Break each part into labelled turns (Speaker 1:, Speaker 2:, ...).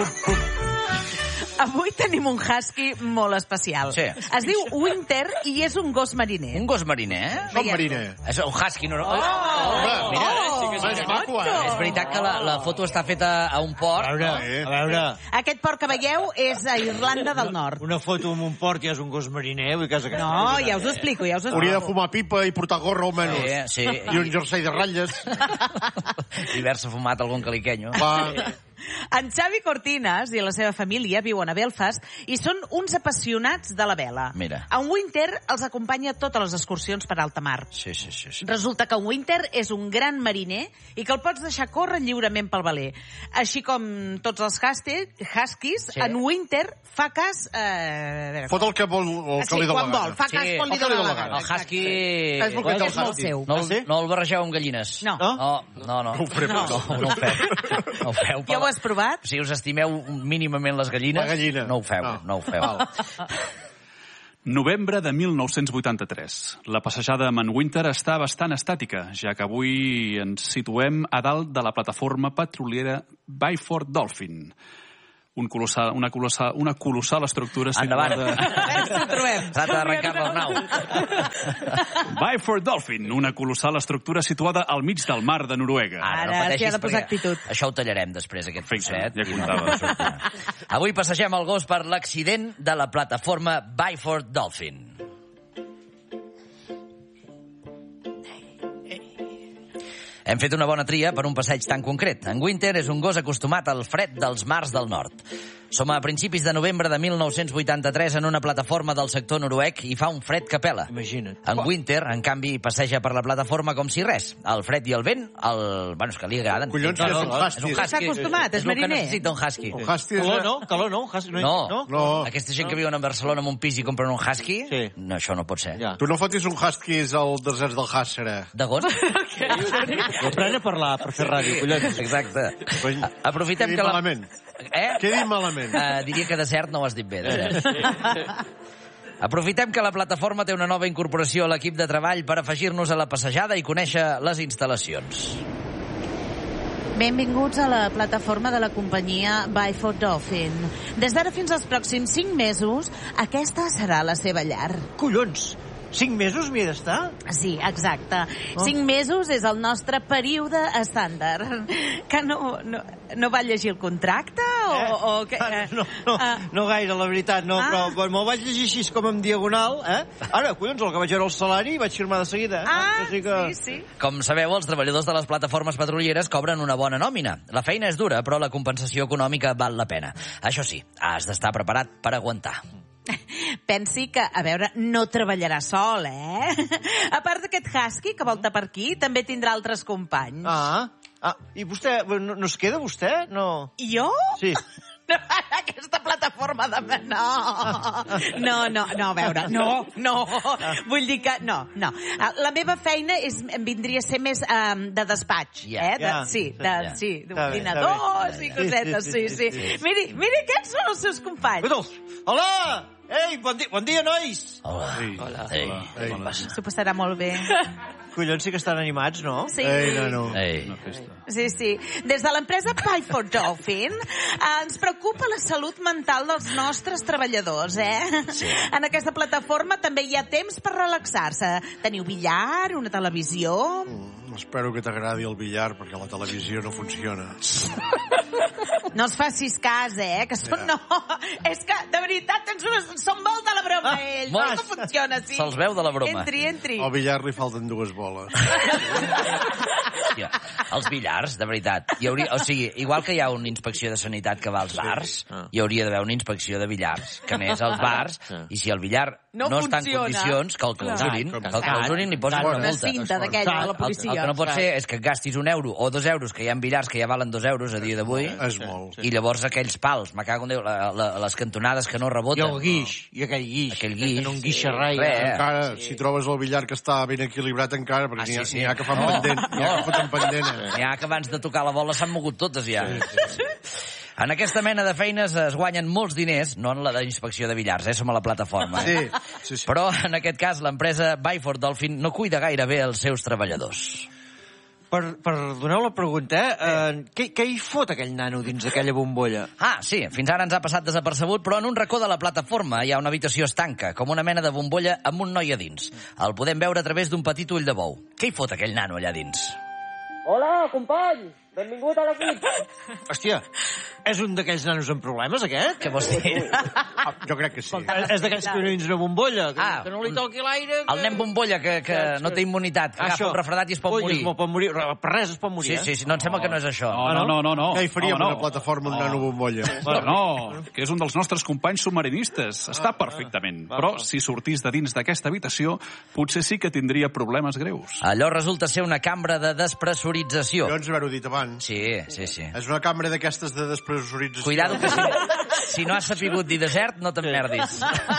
Speaker 1: Avui tenim un husky molt especial.
Speaker 2: Sí.
Speaker 1: Es diu Winter i és un gos mariner.
Speaker 2: Un gos mariner, eh?
Speaker 3: Com mariner?
Speaker 2: És un husky normal.
Speaker 3: Mira,
Speaker 1: és
Speaker 3: maco,
Speaker 2: És veritat que la foto està feta a un port.
Speaker 4: A veure...
Speaker 1: Aquest port que veieu és a Irlanda del Nord.
Speaker 4: Una foto amb un port ja és un gos mariner. Vull que
Speaker 1: No, ja us ho explico, ja us ho explico.
Speaker 3: Hauria de fumar pipa i portar gorra almenys.
Speaker 2: Sí.
Speaker 3: I un jersei de ratlles.
Speaker 2: I haver-se fumat algun caliquenyo.
Speaker 3: Va.
Speaker 1: En Xavi Cortines i la seva família viuen a Belfast i són uns apassionats de la vela.
Speaker 2: Mira.
Speaker 1: En Winter els acompanya a totes les excursions per alta mar.
Speaker 2: Sí.
Speaker 1: Resulta que en Winter és un gran mariner i que el pots deixar córrer lliurement pel veler. Així com tots els huskies,
Speaker 2: Sí.
Speaker 1: en Winter fa cas...
Speaker 3: Fot el que vol, el que li dóna
Speaker 1: quan
Speaker 3: la
Speaker 1: vol,
Speaker 3: gana.
Speaker 1: fa cas
Speaker 2: Sí,
Speaker 1: quan li
Speaker 3: el que li
Speaker 1: dóna la
Speaker 3: dóna la
Speaker 1: gana.
Speaker 2: El husky...
Speaker 3: És el que té el
Speaker 1: És molt
Speaker 3: husky.
Speaker 1: seu.
Speaker 2: No el barregeu amb gallines.
Speaker 1: No.
Speaker 2: No.
Speaker 3: No ho faré pas.
Speaker 2: No ho feu. No ho feu.
Speaker 1: Ja ho has provat?
Speaker 2: Si us estimeu mínimament les gallines,
Speaker 3: La gallina.
Speaker 2: no ho feu. No ho feu.
Speaker 5: Novembre de 1983. La passejada amb en Winter està bastant estàtica, ja que avui ens situem a dalt de la plataforma petroliera Byford Dolphin. Una colossal estructura
Speaker 2: Endavant.
Speaker 1: A
Speaker 5: situada...
Speaker 1: veure si ho trobem.
Speaker 2: S'ha d'arrencar la nau.
Speaker 5: Byford Dolphin, una colossal estructura situada al mig del mar de Noruega.
Speaker 1: Ara s'hi ha de posar actitud.
Speaker 2: Això ho tallarem després, aquest
Speaker 5: Perfecte,
Speaker 2: trosset.
Speaker 5: ja
Speaker 2: i no
Speaker 5: comptava.
Speaker 2: sortirà. Avui passegem el gos per l'accident de la plataforma Byford Dolphin. Hem fet una bona tria per un passeig tan concret. En Winter és un gos acostumat al fred dels mars del nord. Som a principis de novembre de 1983 en una plataforma del sector noruec i fa un fred que pela.
Speaker 4: Imagina't.
Speaker 2: En Winter, en canvi, passeja per la plataforma com si res. El fred i el vent, bueno, és que li agraden.
Speaker 3: Collons, que és un husky.
Speaker 1: S'ha acostumat, és
Speaker 2: el que
Speaker 1: mariner.
Speaker 2: necessita un husky.
Speaker 3: Un husky és...
Speaker 4: Calor no?
Speaker 2: No. Aquesta gent que viuen a Barcelona en un pis i compren un husky,
Speaker 4: Sí.
Speaker 2: no, això no pot ser.
Speaker 4: Ja.
Speaker 3: Tu no fotis un husky al desert del Hàssera.
Speaker 2: De gos?
Speaker 4: Aprèn a parlar per fer ràdio, collons.
Speaker 2: Exacte.
Speaker 3: Què
Speaker 2: Aprofitem
Speaker 3: he dit
Speaker 2: que
Speaker 3: malament? Què he dit malament?
Speaker 2: Diria que desert no ho has dit bé. Aprofitem que la plataforma té una nova incorporació a l'equip de treball per afegir-nos a la passejada i conèixer les instal·lacions.
Speaker 1: Benvinguts a la plataforma de la companyia Byford Dolphin. Des d'ara fins als pròxims 5 mesos, aquesta serà la seva llar.
Speaker 4: Collons! 5 mesos m'hi he d'estar?
Speaker 1: Sí, exacte. 5 mesos és el nostre període estàndard. Que no va llegir el contracte? O que,
Speaker 4: No gaire, la veritat, no, però me'l vaig llegir així com en diagonal, Ara, collons, el que vaig veure el salari vaig firmar de seguida.
Speaker 1: Sí.
Speaker 2: Com sabeu, els treballadors de les plataformes petrolieres cobren una bona nòmina. La feina és dura, però la compensació econòmica val la pena. Això sí, has d'estar preparat per aguantar.
Speaker 1: Pensi que, a veure, no treballarà sol, A part d'aquest husky que volta per aquí, també tindrà altres companys.
Speaker 4: I vostè, no es queda vostè? No.
Speaker 1: Jo?
Speaker 4: Sí.
Speaker 1: Aquesta plataforma de... No, a veure, no. Vull dir que... No. La meva feina vindria a ser més de despatx, d'ordinadors i cosetes, sí. Miri, aquests són els seus companys.
Speaker 4: Hola! Ei, bon dia, nois!
Speaker 2: Hola.
Speaker 1: S'ho passarà molt bé.
Speaker 4: Collons, sí que estan animats, no?
Speaker 1: Sí. Sí. Des de l'empresa Byford Dolphin ens preocupa la salut mental dels nostres treballadors, Sí. En aquesta plataforma també hi ha temps per relaxar-se. Teniu billar, una televisió...
Speaker 3: Espero que t'agradi el billar, perquè la televisió no funciona.
Speaker 1: No els facis cas, que són... No, és que, de veritat, són molt de la broma, ells. No funciona així.
Speaker 2: Se'ls veu de la broma.
Speaker 1: Entri.
Speaker 3: Al billar li falten 2 boles.
Speaker 2: Hòstia, els billars, de veritat. Igual que hi ha una inspecció de sanitat que va als bars, hi hauria d'haver una inspecció de billars, que anés als bars, i si el billar no està en condicions, que el clausurin, li posen una
Speaker 1: una
Speaker 2: multa.
Speaker 1: cinta d'aquella de la policia.
Speaker 2: El que no pot ser és que gastis €1 o €2, que hi ha billars que ja valen €2 a dia d'avui,
Speaker 3: És molt.
Speaker 2: i llavors aquells pals, me cago en Déu, les cantonades que no
Speaker 4: I
Speaker 2: reboten.
Speaker 4: el guix, i aquell guix.
Speaker 2: Aquell guix.
Speaker 4: Que no enguixa res.
Speaker 3: Encara, si trobes el billar que està ben equilibrat encara, perquè n'hi ha que fan pendent. N'hi ha que foten pendent.
Speaker 2: N'hi ha que abans de tocar la bola s'han mogut totes ja. En aquesta mena de feines es guanyen molts diners, no en la d'inspecció de billars, som a la plataforma.
Speaker 3: Sí.
Speaker 2: Però en aquest cas l'empresa Byford Dolphin no cuida gaire bé els seus treballadors.
Speaker 4: Perdoneu la pregunta, què hi fot aquell nano dins d'aquella bombolla?
Speaker 2: Sí, fins ara ens ha passat desapercebut, però en un racó de la plataforma hi ha una habitació estanca, com una mena de bombolla amb un noi a dins. El podem veure a través d'un petit ull de bou. Què hi fot aquell nano allà dins?
Speaker 6: Hola, company! Benvingut a l'equip!
Speaker 4: Hòstia, és un d'aquells nanos amb problemes, aquest?
Speaker 2: Què vols dir?
Speaker 3: Jo crec que sí.
Speaker 4: És d'aquells que dins una bombolla, que no li toqui l'aire...
Speaker 2: El nen bombolla, que no té immunitat, que agafa un refredat i es pot morir.
Speaker 4: Pot morir. Per res es pot morir,
Speaker 2: Sí, no, em sembla que no és això.
Speaker 5: No.
Speaker 3: Què hi faríem a una plataforma un nano bombolla?
Speaker 5: No, que és un dels nostres companys submarinistes. Està perfectament. Però si sortís de dins d'aquesta habitació, potser sí que tindria problemes greus.
Speaker 2: Allò resulta ser una cambra de despressurització.
Speaker 3: Jo ens haver-ho dit abans.
Speaker 2: Sí.
Speaker 3: És una cambra d'aquestes de despressurització.
Speaker 2: Cuidado que si no has sapigut dir desert, no t'emmerdis.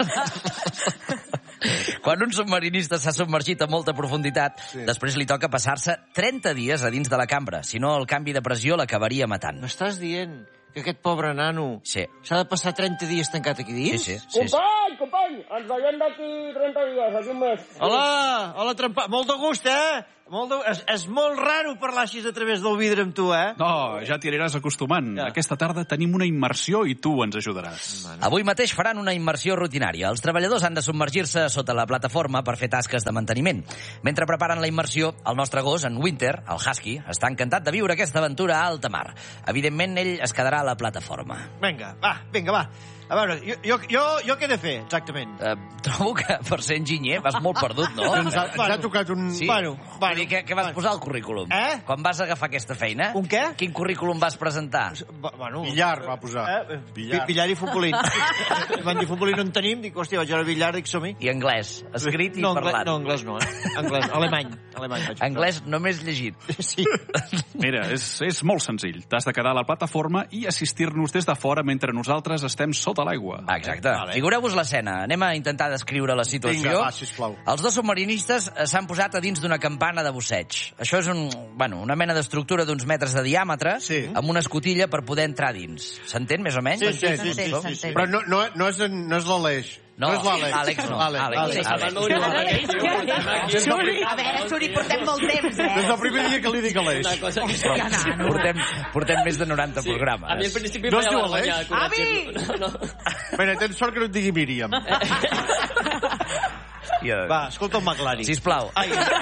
Speaker 2: Quan un submarinista s'ha submergit a molta profunditat, després li toca passar-se 30 dies a dins de la cambra. Si no, el canvi de pressió l'acabaria matant.
Speaker 4: M'estàs dient que aquest pobre nano s'ha de passar 30 dies tancat aquí dins?
Speaker 2: Sí.
Speaker 6: Company! Ens veiem d'aquí 30 dies, d'aquí un mes.
Speaker 4: Hola, trempa. Molt de gust, És molt raro parlar així a través del vidre amb tu,
Speaker 5: No, ja t'hi aniràs acostumant. Aquesta tarda tenim una immersió i tu ens ajudaràs.
Speaker 2: Avui mateix faran una immersió rutinària. Els treballadors han de submergir-se sota la plataforma per fer tasques de manteniment. Mentre preparen la immersió, el nostre gos, en Winter, el Husky, està encantat de viure aquesta aventura a alta mar. Evidentment, ell es quedarà a la plataforma.
Speaker 4: Vinga, va. A veure, jo què he de fer, exactament?
Speaker 2: Trobo que per ser enginyer vas molt perdut, no?
Speaker 3: Ens ha tocat un...
Speaker 2: Sí? Bueno, què vas posar al currículum? Quan vas agafar aquesta feina?
Speaker 4: Un què?
Speaker 2: Quin currículum vas presentar?
Speaker 3: Billar va posar.
Speaker 4: Billar i futbolín. Van dir futbolín no en tenim, dic, hòstia, vaig a billar, dic, som-hi.
Speaker 2: I anglès, escrit i parlat.
Speaker 4: No, anglès no, Anglès, alemany.
Speaker 2: Anglès només llegit.
Speaker 4: Sí.
Speaker 5: Mira, és molt senzill. T'has de quedar a la plataforma i assistir-nos des de fora mentre nosaltres estem sota l'aigua.
Speaker 2: Exacte. Figureu-vos l'escena. Anem a intentar descriure la situació.
Speaker 3: Vinga, va, sisplau.
Speaker 2: Els dos submarinistes s'han posat a dins d'una campana de busseig. Això és una mena d'estructura d'uns metres de diàmetre amb una escotilla per poder entrar dins. S'entén, més o menys?
Speaker 3: Sí. Però no és l'Aleix.
Speaker 2: No és l'Àlex, no.
Speaker 1: A veure, Suri, portem molt temps,
Speaker 3: Des del primer dia que li dic Aleix.
Speaker 2: Portem més de 90 programes.
Speaker 6: A mi al principi
Speaker 3: no es diu Aleix?
Speaker 1: Avi!
Speaker 3: Espera, tens sort que no et digui Míriam.
Speaker 4: Va, escolta el McLaren.
Speaker 2: Sisplau.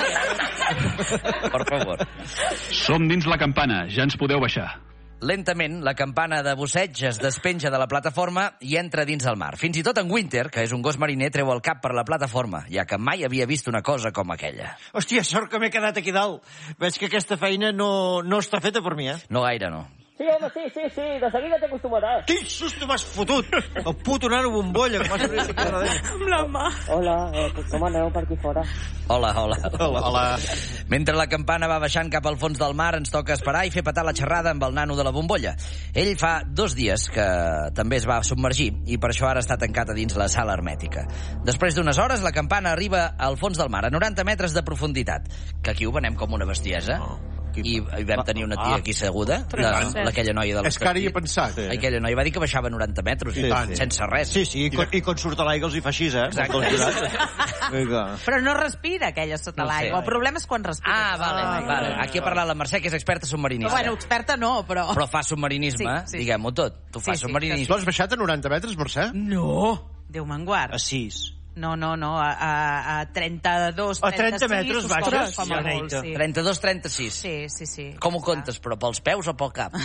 Speaker 2: Per favor.
Speaker 5: Som dins la campana, ja ens podeu baixar.
Speaker 2: Lentament, la campana de busseig es despenja de la plataforma i entra dins el mar. Fins i tot en Winter, que és un gos mariner, treu el cap per la plataforma, ja que mai havia vist una cosa com aquella.
Speaker 4: Hòstia, sort que m'he quedat aquí dalt. Veig que aquesta feina no està feta per mi,
Speaker 2: No gaire, no.
Speaker 6: Sí, home, sí, de seguida t'acostumaràs.
Speaker 4: Quin susto m'has fotut! El puto nano bombolla que m'has fet aquí darrere.
Speaker 1: Amb la mà.
Speaker 6: Hola, com aneu per aquí fora?
Speaker 2: Hola. Mentre la campana va baixant cap al fons del mar, ens toca esperar i fer petar la xerrada amb el nano de la bombolla. Ell fa 2 dies que també es va submergir i per això ara està tancat a dins la sala hermètica. Després d'unes hores, la campana arriba al fons del mar, a 90 metres de profunditat, que aquí ho venem com una bestiesa. I vam tenir una tia aquí seguda, aquella noia de les...
Speaker 3: És que ara hi he pensat.
Speaker 2: Aquella noia va dir que baixava 90 metres, sense res.
Speaker 4: Sí, i quan surt a l'aigua els hi fa així,
Speaker 2: Exacte.
Speaker 1: Però no respira aquella sota l'aigua. El problema és quan respira.
Speaker 2: Vale. Aquí ha parlat la Mercè, que és experta submarinista.
Speaker 1: Bueno, experta no, però...
Speaker 2: Però fa submarinisme, diguem-ho tot. Tu fas submarinisme.
Speaker 3: Tu has baixat a 90 metres, Mercè?
Speaker 1: No! Déu me'n guard.
Speaker 4: A 6.
Speaker 1: No, a 32, 36.
Speaker 4: A 30 metres baixes?
Speaker 2: 32, 36.
Speaker 1: Sí.
Speaker 2: Com ho comptes, però pels peus o pel cap?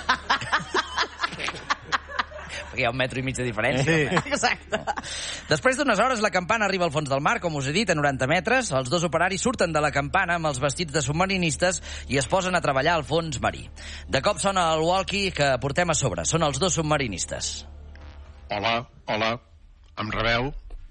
Speaker 2: Perquè hi ha 1,5 metres de diferència.
Speaker 3: Sí.
Speaker 1: Exacte.
Speaker 2: Després d'unes hores, la campana arriba al fons del mar, com us he dit, a 90 metres. Els dos operaris surten de la campana amb els vestits de submarinistes i es posen a treballar al fons marí. De cop sona el walkie que portem a sobre. Són els dos submarinistes.
Speaker 3: Hola, em rebeu?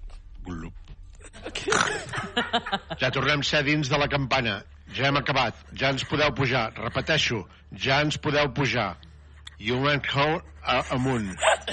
Speaker 3: Ja tornem a ser dins de la campana. Ja hem acabat. Ja ens podeu pujar. Repeteixo, ja ens podeu pujar. You went home amunt.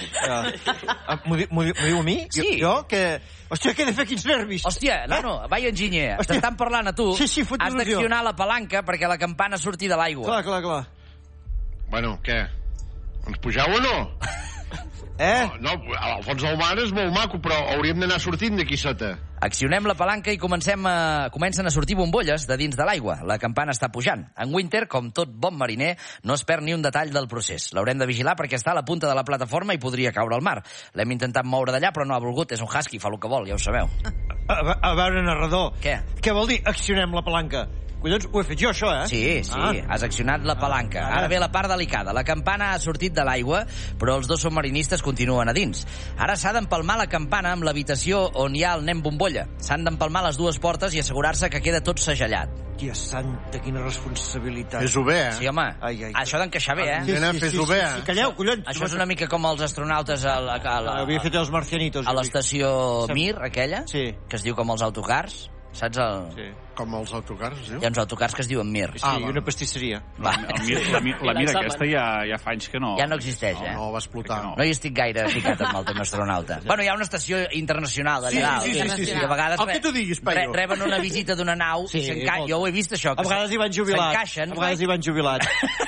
Speaker 4: M'ho diu a mi?
Speaker 2: Sí.
Speaker 4: Jo? Hòstia, què he de fer? Quins nervis.
Speaker 2: Hòstia, nano, vai enginyer. T'estan parlant a tu.
Speaker 4: Sí, fot
Speaker 2: has d'accionar la palanca perquè la campana surti de l'aigua.
Speaker 4: Clar.
Speaker 3: Bueno, què? Ens pugeu o no? No, al fons del mar és molt maco, però hauríem d'anar sortint d'aquí sota.
Speaker 2: Accionem la palanca i comencen a sortir bombolles de dins de l'aigua. La campana està pujant. En Winter, com tot bon mariner, no es perd ni un detall del procés. L'haurem de vigilar perquè està a la punta de la plataforma i podria caure al mar. L'hem intentat moure d'allà, però no ha volgut. És un husky, fa el que vol, ja ho sabeu.
Speaker 4: A veure, narrador.
Speaker 2: Què?
Speaker 4: Què vol dir accionem la palanca? Collons, ho he fet jo, això,
Speaker 2: Sí, has accionat la palanca. Ara ve la part delicada. La campana ha sortit de l'aigua, però els dos submarinistes continuen a dins. Ara s'ha d'empalmar la campana amb l'habitació on hi ha el nen bombolla. S'han d'empalmar les dues portes i assegurar-se que queda tot segellat.
Speaker 4: Tia santa, quina responsabilitat.
Speaker 3: Fes-ho bé,
Speaker 2: Sí, home. Això d'encaixar bé,
Speaker 3: Fes-ho bé,
Speaker 4: Sí, calleu, collons.
Speaker 2: Això és una mica com els astronautes
Speaker 4: Havia fet els marcianitos.
Speaker 2: a l'estació Mir, aquella,
Speaker 4: Sí.
Speaker 2: que es diu com els autocars. Saps el...
Speaker 4: Sí.
Speaker 3: Com els autocars, es diu?
Speaker 2: Hi ha uns autocars que es diuen Mir.
Speaker 4: Sí, i una pastisseria.
Speaker 2: Va.
Speaker 5: La mira aquesta ja fa anys que no...
Speaker 2: Ja no existeix,
Speaker 3: No, va explotar.
Speaker 2: No hi estic gaire ficat amb el tema astronauta. Bueno, hi ha una estació internacional allà dalt.
Speaker 3: Sí.
Speaker 2: I a vegades
Speaker 3: El que tu diguis, Paio.
Speaker 2: reben una visita d'una nau i s'encaixen. Jo ho he vist, això.
Speaker 4: A vegades hi van jubilats.
Speaker 2: S'encaixen.
Speaker 4: A vegades hi van jubilats.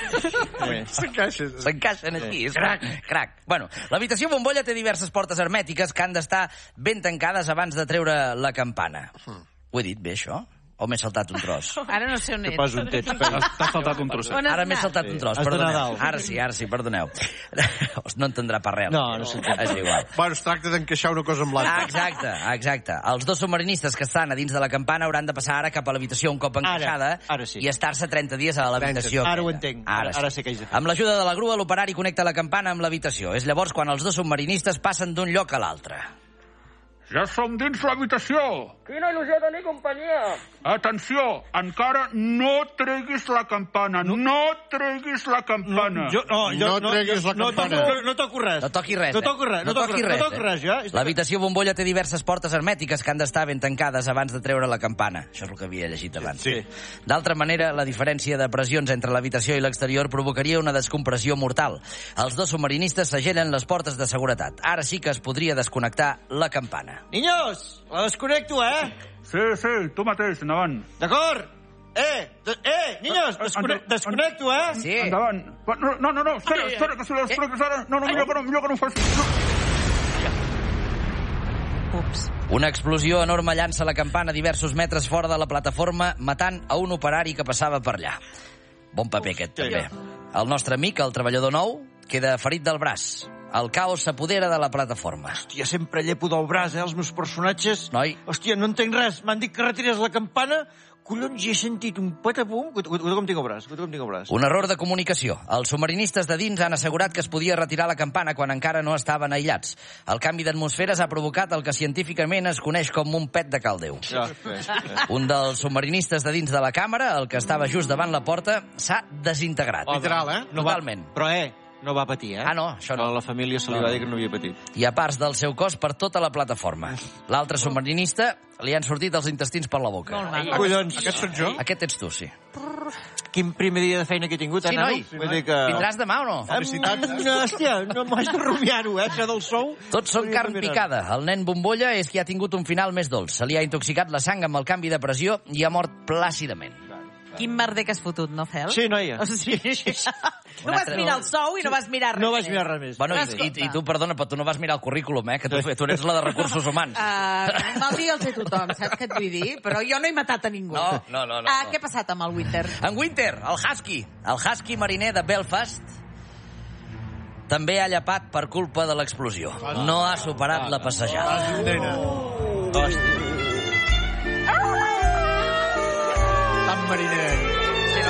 Speaker 2: S'encaixen aquí. Crac. Bueno, l'habitació bombolla té diverses portes hermètiques que han d'estar ben tancades abans de treure la campana. Ho he dit bé, això? O m'he saltat un tros?
Speaker 1: Ara no sé on ets.
Speaker 4: Pas un tets,
Speaker 5: T'has saltat un trosset.
Speaker 2: Ara m'he saltat un tros,
Speaker 4: Has de
Speaker 2: perdoneu.
Speaker 4: Nadal.
Speaker 2: Ara sí, perdoneu. No entendrà per res.
Speaker 4: No s'entén.
Speaker 2: És igual.
Speaker 3: Bueno, es tracta d'encaixar una cosa amb l'altra.
Speaker 2: Exacte. Els dos submarinistes que estan a dins de la campana hauran de passar ara cap a l'habitació un cop encaixada
Speaker 4: ara sí.
Speaker 2: i estar-se 30 dies a l'habitació.
Speaker 4: Ara ho entenc. Ara sé què haig de fer.
Speaker 2: Amb l'ajuda de la grua, l'operari connecta la campana amb l'habitació. És llavors quan els dos submarinistes passen d'un lloc a l'altre.
Speaker 5: Ja som dins l'habitació.
Speaker 6: Quina il·lusió tenir companyia.
Speaker 5: Atenció, encara no treguis la campana. No treguis la campana.
Speaker 3: No treguis la campana.
Speaker 4: No toco res.
Speaker 2: No toqui res,
Speaker 4: No toco res, ja.
Speaker 2: L'habitació bombolla té diverses portes hermètiques que han d'estar ben tancades abans de treure la campana. Això és el que havia llegit abans.
Speaker 3: Sí.
Speaker 2: D'altra manera, la diferència de pressions entre l'habitació i l'exterior provocaria una descompressió mortal. Els dos submarinistes segellen les portes de seguretat. Ara sí que es podria desconnectar la campana.
Speaker 4: Niños, la desconnecto,
Speaker 5: Sí, tu mateix, endavant.
Speaker 4: D'acord? Niños, desconnecto,
Speaker 2: Sí.
Speaker 5: Endavant. No, espera, que si les tregues ara... No, millor que no ho facis.
Speaker 1: Ups.
Speaker 2: Una explosió enorme llança la campana diversos metres fora de la plataforma, matant a un operari que passava per allà. Bon paper aquest, també. El nostre amic, el treballador nou, queda ferit del braç. El caos s'apodera de la plataforma.
Speaker 4: Hòstia, sempre llepo del braç, els meus personatges.
Speaker 2: Noi.
Speaker 4: Hòstia, no entenc res. M'han dit que retirés la campana. Collons, he sentit un patapum. Cuida com tinc el braç.
Speaker 2: Un error de comunicació. Els submarinistes de dins han assegurat que es podia retirar la campana quan encara no estaven aïllats. El canvi d'atmosferes ha provocat el que científicament es coneix com un pet de caldeu. Un dels submarinistes de dins de la càmera, el que estava just davant la porta, s'ha desintegrat.
Speaker 3: Literal,
Speaker 2: Totalment.
Speaker 4: Però, no va patir,
Speaker 2: Ah, no, això no.
Speaker 4: A la família se li va dir que no havia patit.
Speaker 2: Hi ha parts del seu cos per tota la plataforma. L'altre submarinista li han sortit els intestins per la boca.
Speaker 4: Collons.
Speaker 3: Aquest sóc jo?
Speaker 2: Aquest ets tu, sí.
Speaker 4: Quin primer dia de feina que he tingut,
Speaker 2: Sí, noi.
Speaker 4: Vull dir que...
Speaker 2: Vindràs demà o no?
Speaker 4: Hòstia, no m'has de rumiar-ho, això del sou.
Speaker 2: Tots són carn picada. El nen bombolla és qui ha tingut un final més dolç. Se li ha intoxicat la sang amb el canvi de pressió i ha mort plàcidament.
Speaker 1: Quin merder que has fotut, no, Fel?
Speaker 4: Sí, noia.
Speaker 1: O sigui, no vas mirar el sou i no vas mirar res
Speaker 4: No vaig mirar res més.
Speaker 2: Bueno, i tu, perdona, però tu no vas mirar el currículum, que tu ets la de recursos humans.
Speaker 1: Mal dia el té tothom, saps què et vull dir? Però jo no he matat a ningú.
Speaker 2: No.
Speaker 1: Què ha passat amb el Winter?
Speaker 2: En Winter, el husky mariner de Belfast, també ha llepat per culpa de l'explosió. No ha superat la passejada.
Speaker 4: Hòstia. Tan mariner.